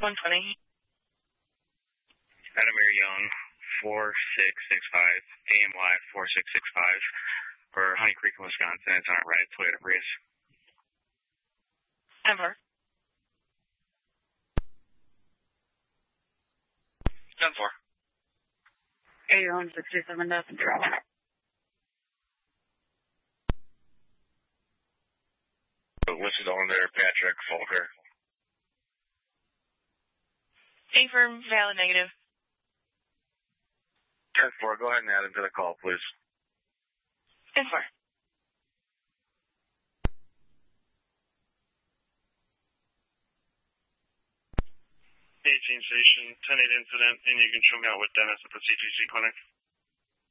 120. Adamir Young, 4665, AMY 4665, for Honey Creek, Wisconsin. It's on a red Toyota Prius. Ever. 10-4. Hey, you're on 67 nothing trouble. Listed on there, Patrick Folker. Affirm, valid negative. 10-4, go ahead and add him to the call, please. 10-4. Station, 10-8 incident, and you can show me out with Dennis at the CGC clinic.